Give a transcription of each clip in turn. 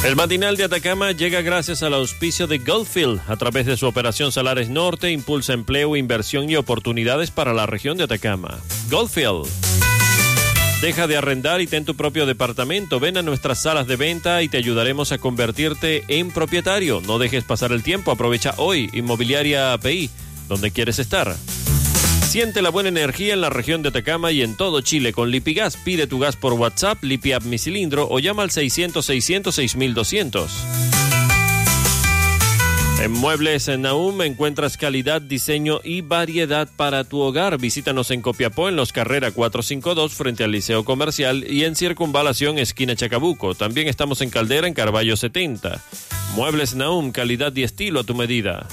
El matinal de Atacama llega gracias al auspicio de Goldfield. A través de su operación Salares Norte, impulsa empleo, inversión y oportunidades para la región de Atacama. Goldfield. Deja de arrendar y ten tu propio departamento. Ven a nuestras salas de venta y te ayudaremos a convertirte en propietario. No dejes pasar el tiempo, aprovecha hoy. Inmobiliaria API, donde quieres estar. Siente la buena energía en la región de Atacama y en todo Chile con Lipigas. Pide tu gas por WhatsApp, Lipiap mi cilindro o llama al 600-600-6200. En Muebles en Nahum encuentras calidad, diseño y variedad para tu hogar. Visítanos en Copiapó en Los Carrera 452 frente al Liceo Comercial y en Circunvalación esquina Chacabuco. También estamos en Caldera en Carballo 70. Muebles Nahum, calidad y estilo a tu medida.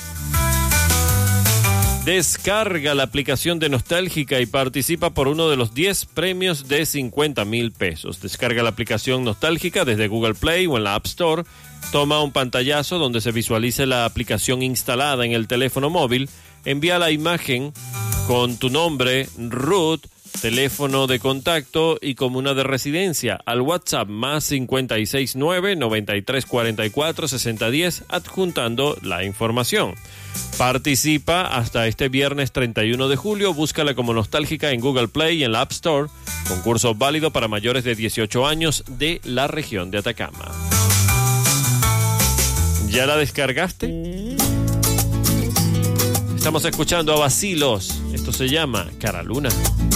Descarga la aplicación de Nostálgica y participa por uno de los 10 premios de 50,000 pesos. Descarga la aplicación Nostálgica desde Google Play o en la App Store. Toma un pantallazo donde se visualice la aplicación instalada en el teléfono móvil. Envía la imagen con tu nombre, root, teléfono de contacto y comuna de residencia al WhatsApp más 569-9344-6010 adjuntando la información. Participa hasta este viernes 31 de julio. Búscala como Nostálgica en Google Play y en la App Store. Concurso válido para mayores de 18 años de la región de Atacama. ¿Ya la descargaste? Estamos escuchando a Vacilos. Esto se llama Cara Luna.